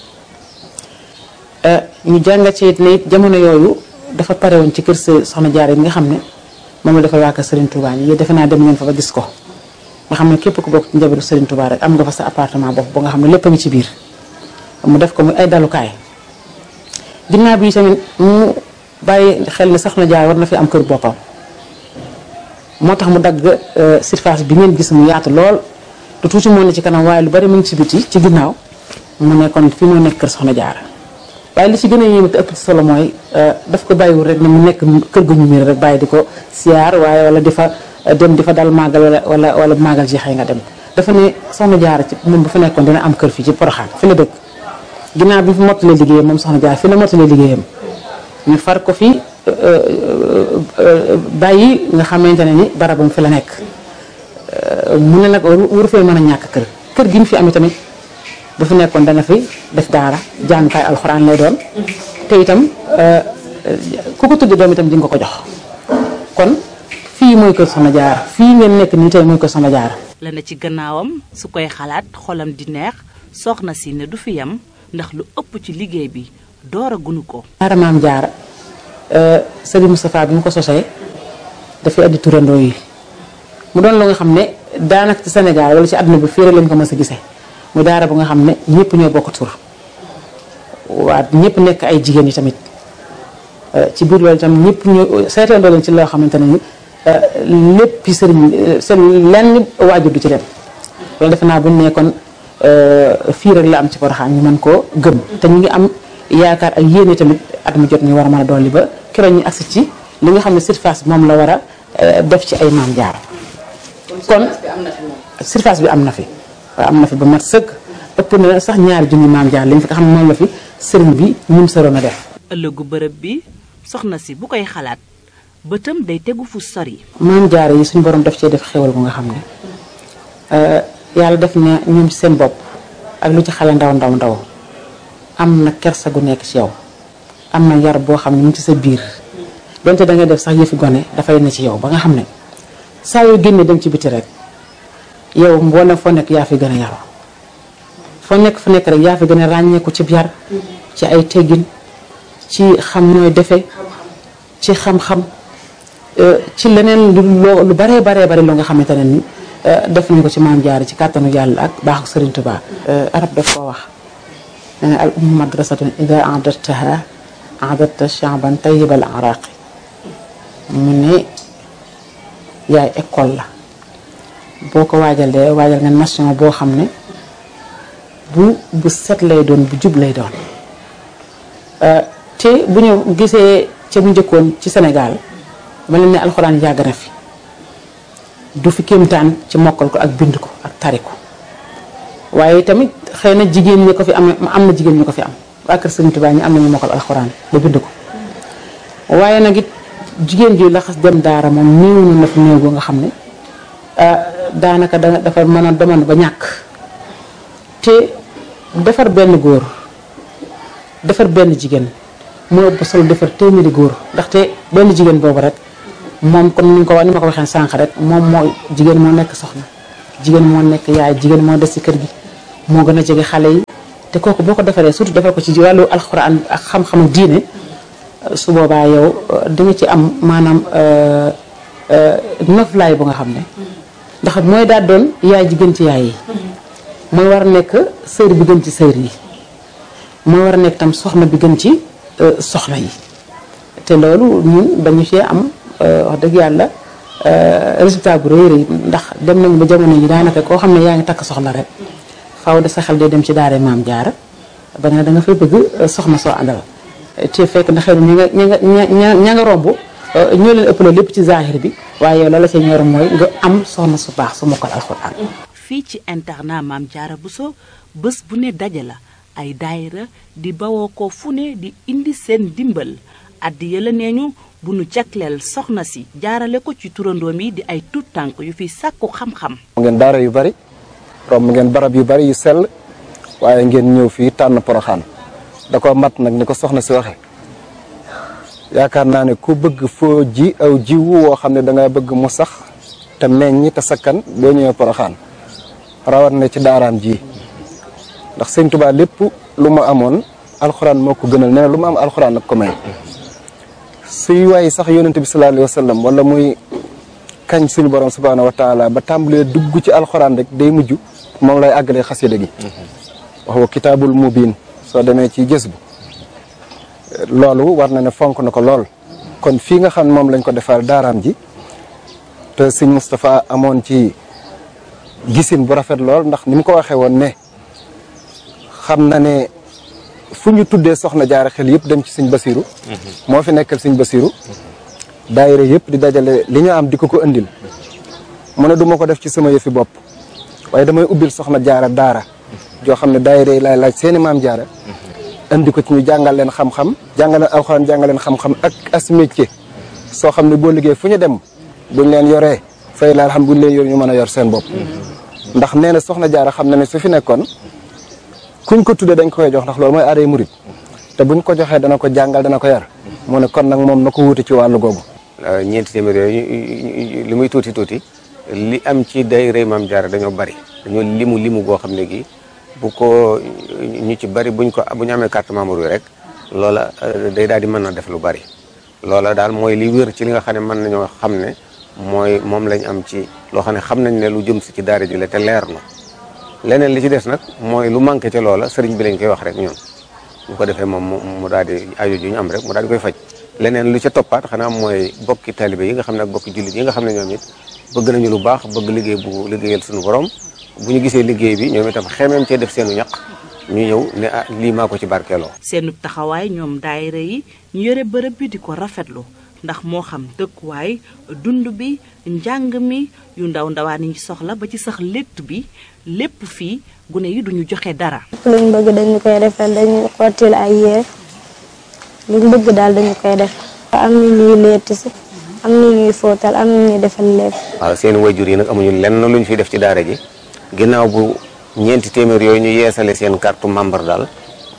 ñu jàngat ci it ne it jamono yooyu dafa pare woon ci kër soxna jaara yi nga xam ne moom la dafa waa kër Serigne Touba ñi defe naa dem ngeen fa ba gis ko nga xam ne képp ku bokk ci njabootu Serigne Touba rek am nga fa sa appartement bopp ba nga xam ne lépp a ngi ci biir mu def ko muy ay dalukaay ginnaaw bi tamit mu bàyyi xel ne soxna jaara war na fi am kër boppam moo tax mu dagg surface bi ngeen gis mu yaatu lool lu tuuti moo ne ci kanam waaye lu bari mu ngi ci biti ci ginnaaw mu nekkoon fi moo nekk kër soxna jaara waaye li ci gën a yéeme te ëpp ci solo mooy daf ko bàyyiwul rek ne mu nekk kër gu ñu miir rek bàyyi di ko siyaar waaye wala di fa dem di fa dal màggal wala wala wala màggal jeexee nga dem dafa ne soxna jaara ci moom bu fa nekkoon dina am kër fii ci Poroxaan fi la dëkk ginnaaw bi fi mottalee liggéeyam moom soxna jaara fi la mottalee liggéeyam ñu far ko fi bàyyi nga xamante ne ni barabam fi la nekk mu ne nag waru fee mën a ñàkk kër kër gi mu fi amee tamit bu fi nekkoon dana fi def daara jàngukaay alxuraan lay doon te itam ku ko tuddi doom itam di nga ko jox kon fii mooy kër soxna jaara fii ngeen nekk nii tey mooy kër soxna jaara la na ci gannaawam su koy xalaat xolam di neex soxna si ne du fi yam ndax lu ëpp ci liggéey bi door a gunu ko daara maam jaara Serigne Moustapha bi mu ko sosee dafay addi turandoo yi mu doon lu nga xam ne daanaka ci Sénégal wala ci àdduna bi fii rek lañ ko mës a gisee mu daara bu nga xam ne ñëpp ñoo bokk tur waa ñëpp nekk ay jigéen yi tamit ci biir loolu itam ñëpp ñoo seetandoo leen ci loo xamante ne ni lépp sëriñ seen lenn waajur du ci dem loolu defe naa bu ñu nekkoon fii rek la am ci Porokhane ñu mën koo gëm te ñu ngi am yaakaar ak yéene tamit at mu jot ñu war a mën a dolli ba keroog ñu agsi ci li nga xam ne surface bi moom la war a def ci ay maam jaara kon surface bi am na fi waaw am na fi ba mat sëkk ëpp na sax ñaari junni maam jaara li nga xam ne moom la fi sëriñ bi ñum saroon a def ëllëgu bërëb bi soxna si bu koy xalaat bëtam day tegu fu sori maam jaara yi suñu borom daf cee def xewal bu nga xam ne yàlla def na ñoom ci seen bopp ak lu ci xale ndaw ndaw ndaw am na kersa gu nekk ci yow am na yar boo xam ne mu ci sa biir donte da ngay def sax yëfi gone dafay ne ci yow ba nga xam ne saa yoo génnee dem ci biti rek yow mboolem foo nekk yaa fi gën a yaru foo nekk fu nekk rek yaa fi gën a ràññeeku ci yar ci ay teggin ci xam nooy defe ci xam-xam ci leneen lu loo lu baree baree bari loo nga xamante ne ni def nañ ko ci maam jaara ci kàttanu yàlla ak baaxu Sëriñ Tuubaa arab daf koo wax nee na al ummu madrasatun ida a'dadtaha a'dadta sha'ban tayyibal araqi mu ne yaay école la boo ko waajalee waajal nga nation boo xam ne bu bu set lay doon bu jub lay doon te bu ñu gisee ca bu njëkkoon ci Sénégal ma leen ne alxuraan yàgg na fi du fi kéemtaan ci mokkal ko ak bind ko ak tari ko waaye tamit xëy na jigéen ñi ko fi am am na jigéen ñi ko fi am waa kër Sëriñ Tuubaa ñi am nañu mokkal alxuraan ba bind ko waaye nag it jigéen ji laxas dem daara moom néew na fi néew goo nga xam ne daanaka da dafa mën a demoon ba ñàkk te defar benn góor defar benn jigéen moo ëpp solo defar téeméeri góor ndaxte benn jigéen boobu rek moom comme ni nga ko wax ni ma ko waxee sànq rek moom moo jigéen moo nekk soxna jigéen moo nekk yaay jigéen moo des ci kër gi moo gën a jege xale yi te te kooku boo ko defaree surtout defal ko ci wàllu alxuraan ak xam-xamu diine su boobaa yow di nga ci am maanaam noflaay bu nga xam ne ndax mooy daal doon yaay ji gën ci yaay yi mooy war a nekk sër bi gën ci sër yi mooy war a nekk tam soxna bi gën ci soxna yi te loolu ñun dañu cee am wax dëgg yàlla résultat bu rëy rëy ndax dem nañu ba jamono yi daanaka koo xam ne yaa ngi takk soxna rek faaw de sa xel day dem ci daara Maam Jaara ba ne da nga fay bëgg soxna soo àndal te fekk na xëy na ña nga ña nga ña nga romb ñoo leen ëppale lépp ci zahir bi waaye yow la la ca ñor mooy nga am soxna su baax su mokkal alxuraan. fii ci internat Maam Jaara Bousso bés bu ne daje la ay daayira di bawoo ko fu ne di indi seen dimbal addi yëla nee ñu bu nu jagleel soxna si jaarale ko ci turandoom yi di ay tuut tànk yu fi sàkku xam-xam. ngeen daara yu bari romb ngeen barab yu bari yu sell waaye ngeen ñëw fii tànn Poroxaan da ko mat nag ni ko soxna si waxe yaakaar naa ne ku bëgg foo ji aw jiwu woo xam ne da nga bëgg mu sax te meññ te sakkan boo ñëwee Poroxaan rawat na ci daaraam ji ndax sëñ Tuubaa lépp lu ma amoon alxuraan moo ko gënal nee na lu ma am alxuraan nag ko may suy waay sax yonente bi sallallahu alayhi wa sallam wala muy kañ suñu borom subhaanahu wa taala ba tàmbalee dugg ci alxuraan rek day mujj moom lay àggalee xasida gi wax wa kitaabul mubiin soo demee ci gës bu loolu war na ne fonk na ko lool kon fii nga xam ne moom lañ ko defar daaraam ji te sëñ Moustapha amoon ci gisin bu rafet lool ndax ni mu ko waxee woon ne xam na ne fu ñu tuddee soxna jaara xel yëpp dem ci sëñ Basiru moo fi nekkal sëñ Basiru daayira yëpp di dajale li ñu am di ko ko indil mu ne du ma ko def ci sama yëfi bopp waaye damay ubbil soxna jaara daara joo xam ne daayira yi laay laaj seeni maam jaara indi ko ci ñu jàngal leen xam-xam jàngal leen alxuraan jàngal leen xam-xam ak as métier soo xam ne boo liggéey fu ñu dem buñ leen yoree fay laal xam buñ leen yor ñu mën a yor seen bopp ndax nee na soxna jaara xam na ne su fi nekkoon kuñ ko tuddee dañ ko koy jox ndax loolu mooy aaday murit te buñ ko joxee dana ko jàngal dana ko yar mu ne kon nag moom na ko wuute ci wàllu googu. ñeenti téeméer yooyu li muy tuuti tuuti li am ci daayira Maam Jaara dañoo bari dañoo limu limu goo xam ne gi bu ko ñu ci bari buñ ko bu ñu amee carte membre yi rek loola day daal di mën na def lu bari loola daal mooy li wér ci li nga xam ne mën nañoo xam ne mooy moom lañ am ci loo xam ne xam nañ ne lu jëm si ci daara ji la te leer na leneen li ci des nag mooy lu manqué ci loola sëriñ bi lañ koy wax rek ñun bu ko defee moom mu daal di aajo ji ñu am rek mu daal di koy faj leneen lu ca toppaat xanaa mooy bokki taalibe yi nga xam ne ak bokki jullit yi nga xam ne ñoom it bëgg nañu lu baax bëgg liggéey bu liggéeyal suñu borom bu ñu gisee liggéey bi ñoom itam xemeem cee def seenu ñaq ñu ñëw ne ah lii maa ko ci barkeeloo. seenu taxawaay ñoom daayira yi ñu yore bërëb bi di ko rafetlu ndax moo xam dëkkuwaay dund bi njàng mi yu ndaw ndawaan yi soxla ba ci sax létt bi lépp fii gune yi duñu joxe dara. luñ bëgg dañu koy defal dañuy xottil ay yére luñ bëgg daal dañu koy def. am na ñuy létt si am na ñuy fóotal am na ñuy defal lépp. waaw seen wayjur yi nag amuñu lenn luñ fi def ci daara ji ginnaaw bu ñeenti téeméer yooyu ñu yeesale seen carte membre daal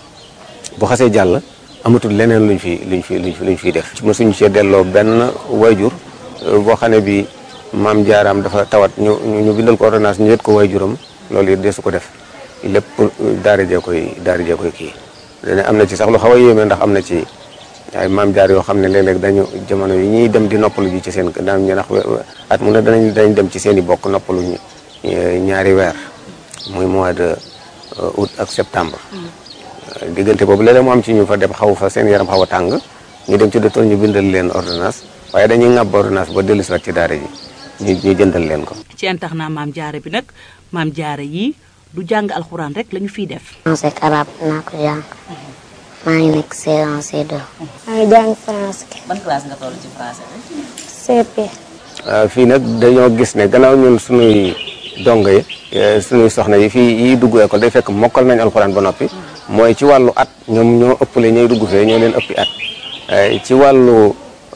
bu xasee jàll amatul leneen luñ fi luñ fi luñ fi luñ fiy def. mosuñu cee delloo benn wayjur boo xam ne bi maam jaaraam dafa tawat ñu ñu bindal ko ordonnance ñu yët ko wayjuram loolu it desu ko def lépp daara jee koy daara jee koy kii. dana am na ci sax lu xaw a yéeme ndax am na ci ay maam jaar yoo xam ne léeg-léeg dañu jamono yi ñuy dem di noppalu ji ci seen daan ñu ndax at mu ne danañ dañ dem ci seen i bokk noppalu ñaari weer muy mois de août ak septembre. diggante boobu léeg-léeg mu am ci ñu fa dem xaw fa seen yaram xaw a tàng ñu dem ci docteur ñu bindal leen ordonnance waaye dañuy ŋàbb ordonnance ba dellu si waat ci daara ji ñu ñu jëndal leen ko. ci internat Maam Jaara bi nag Maam Jaara yi du jàng alxuraan rek lañu fiy def. français ak arabe naa ko jàng maa ngi nekk C un C deux. maa ngi jàng français. ban classe nga toll ci français bi. C P. fii nag dañoo gis ne gannaaw ñun suñuy dongo yi suñuy soxna yi fii yi dugg école day fekk mokkal nañ alxuraan ba noppi mooy ci wàllu at ñoom ñoo ëppale ñooy dugg fee ñoo leen ëppi at ci wàllu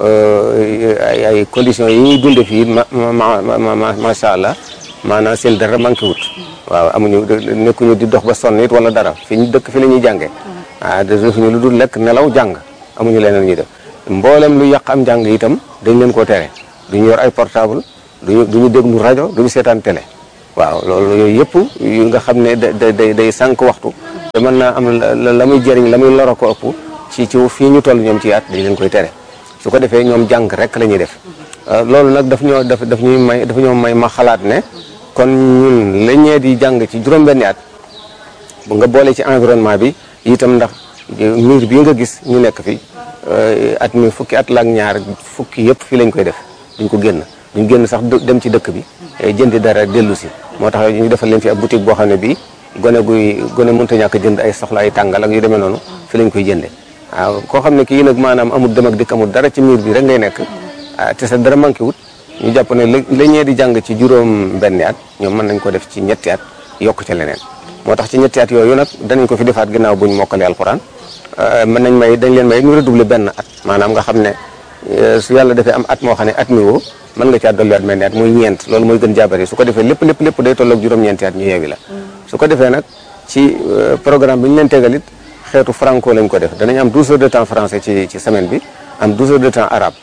ay ay conditions yi ñuy dunde fii ma ma ma macha allah maanaam seen dara manqué wut waaw amuñu nekkuñu di dox ba sonn it wala dara fi ñu dëkk fi la ñuy jàngee ah defuñu lu dul lekk nelaw jàng amuñu leneen ñuy def mboolem lu yàq am jàng itam dañ leen koo tere duñu yor ay portable duñu duñu déglu rajo duñu seetaan télé waaw loolu yooyu yëpp yu nga xam ne da day day sànq waxtu te mën naa am la muy jëriñ la muy loro ko ëpp ci ci fii ñu toll ñoom ci at dañ leen koy tere su ko defee ñoom jàng rek la ñuy def loolu nag daf ñoo daf daf ñuy may daf ñoo may ma xalaat ne kon ñun la ñee di jàng ci juróom-benni at bu nga boole ci environnement bi itam ndax miir bii nga gis ñu nekk fi at mi fukki at la ak ñaar fukki yëpp fii lañ koy def duñ ko génn duñ génn sax dem ci dëkk bi jëndi dara dellu si moo tax ñu defal leen fi ab boutique boo xam ne bii gone guy gone mënta ñàkk jënd ay soxla ay tàngal ak yu demee noonu fi lañ koy jënde waaw koo xam ne kii nag maanaam amul dem ak dikk amul dara ci miir bi rek ngay nekk te sa dara manqué wut ñu jàpp ne la ñee di jàng ci juróom benni at ñoom mën nañ ko def ci ñetti at yokk ca leneen moo tax ci ñetti at yooyu nag danañ ko fi defaat ginnaaw buñ mokkale alxuraan mën nañ may dañ leen may ñu redoubler benn at maanaam nga xam ne su yàlla defee am at moo xam ne at mi woo mën nga caa dolliwaat mel ni at muy ñeent loolu mooy gën jaabari su ko defee lépp lépp lépp day tolloog juróom-ñeenti at ñu yeewi la su ko defee nag ci programme bi ñu leen tegalit xeetu franco lañ ko def danañ am douze heures de temps français ci ci semaine bi am douze heures de temps arabe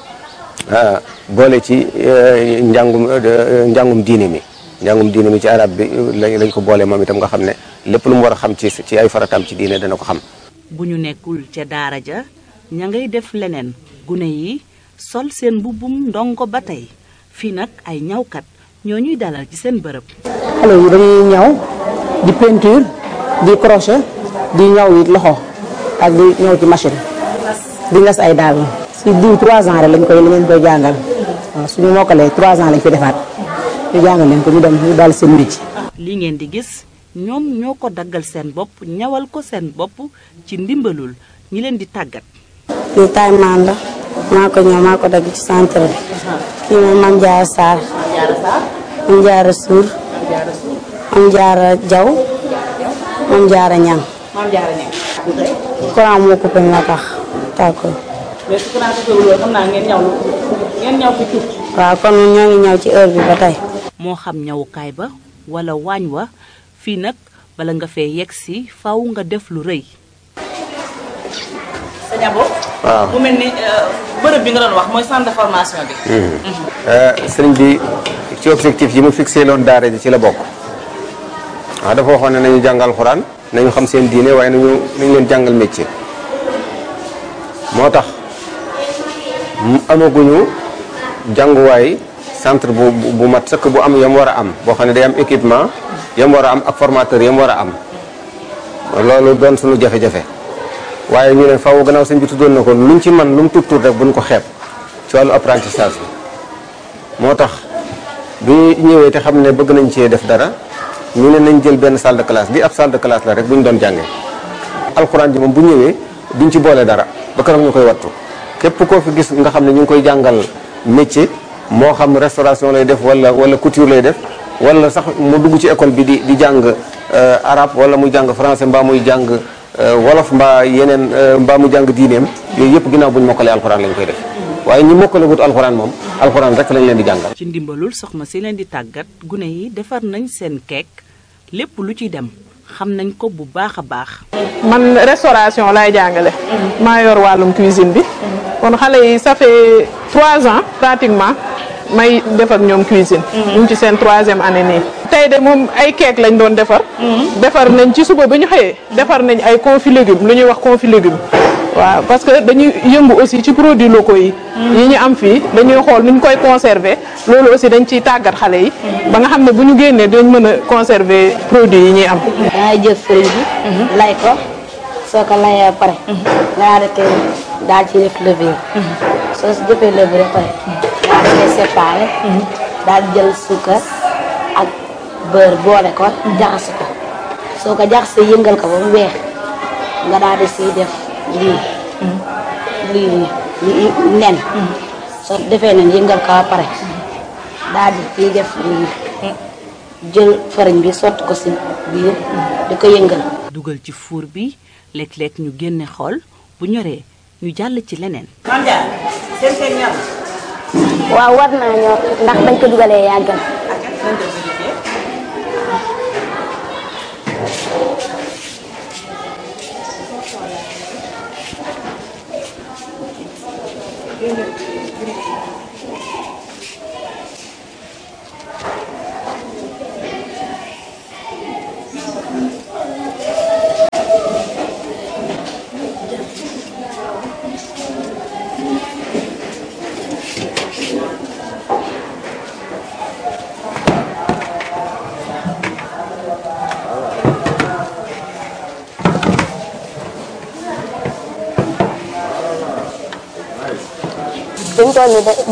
boole ci njàngum njàngum diine mi njàngum diine mi ci arabe bi lañ ko boole moom itam nga xam ne lépp lu mu war a xam ci ci ay farataam ci diine dana ko xam. bu ñu nekkul ca daara ja ña ngay def leneen gune yi sol seen mbubbum ndongo ba tey fii nag ay ñawkat ñoo ñuy dalal ci seen bërëb. xale yi dañuy ñaw di peinture di crochet di ñaw it loxo ak di ñaw ci machine di ngas ay daal si diw trois ans rek lañ koy lañ koy jàngal waaw suñu mokkalee trois ans lañ fi defaat ñu jàngal leen ko ñu dem ñu daal seen métier. li ngeen di gis ñoom ñoo ko daggal seen bopp ñawal ko seen bopp ci ndimbalul ñi leen di tàggat. lii taay maan la maa ko ñëw maa ko dagg ci centre bi kii moom Mame Diarra Sarr Mame Diarra Sour Mame Diarra Diaw Mame Diarra Niang courant moo coupé moo tax tàggoo. mais su courant coupé wul xam naa ngeen ñaw ngeen ñaw fi tuuti. waaw kon ñoo ngi ñaw ci heure bi ba tey. moo xam ñawukaay ba wala waañ wa fii nag bala nga fee yegg si faw nga def lu rëy. sëñ Abo. waaw mu mel ni bërëb bi nga doon wax mooy centre de formation bi. sëriñ bi ci objectif yi mu fixé loon daara ji ci la bokk waaw dafa waxoon ne nañu jàngal alxuraan nañu xam seen diine waaye nañu nañu leen jàngal métier moo tax amaguñu jànguwaay centre bu bu mat sëkk bu am yam war a am boo xam ne day am équipement yam war a am ak formateur yam war a am loolu doon suñu jafe-jafe waaye ñu ne faaw gannaaw sëñ bi tuddoon na ko luñ ci man lu mu tuut tuut rek buñ ko xeeb ci wàllu apprentissage bi moo tax bi ñëwee te xam ne bëgg nañ cee def dara ñu ne nañ jël benn salle de classe bi ab salle de classe la rek bu ñu doon jàngee alxuraan ji moom bu ñëwee duñ ci boole dara ba keroog ñu koy wattu képp koo fi gis nga xam ne ñu ngi koy jàngal métier moo xam restauration lay def wala wala couture lay def wala sax mu dugg ci école bi di di jàng arabe wala muy jàng français mbaa muy jàng wolof mbaa yeneen mbaa mu jàng diineem yooyu yëpp ginnaaw bu ñu mokkalee alxuraan lañ koy def waaye ñi mokkale wut alxuraan moom alxuraan rek lañ leen di jàngal. ci ndimbalul soxna si leen di tàggat gune yi defar nañ seen keek lépp lu ci dem xam nañ ko bu baax a baax. man restauration laay jàngale. maa yor wàllum cuisine bi. kon xale yi ça fait trois ans pratiquement may def ak ñoom cuisine. ñu ngi ci seen troisième année nii. tey de moom ay keek lañ doon defar. defar nañ ci suba ba ñu xëyee defar nañ ay confit légumes lu ñuy wax confit légumes. waaw parce que dañuy yëngu aussi ci produits locaux yi. yi ñu am fii dañuy xool nu ñu koy conserver loolu aussi dañ ciy tàggat xale yi. ba nga xam ne bu ñu génnee dañ mën a conserver produits yi ñuy am. dangay jël fëriñ bi. lay ko soo ko layee pare. nga daal di koy daal ci def levure. soo si jëfee levure pare. daal di koy séparé. daal di jël suukar ak beurre boole ko jaxase ko soo ko jaxasee yëngal ko ba mu weex nga daal di siy def. lii lii lii nen soo defee nen yëngal ko ba pare daal di ciy def lii jël fariñ bi sotti ko si biir di ko yëngal. dugal ci fuur bi léeg-léeg ñu génne xool bu ñoree ñu jàll ci leneen. Mame Diarra seen seen ñor. waaw war naa ñor ndax bañ ko dugalee yàggal. fi mu toll nii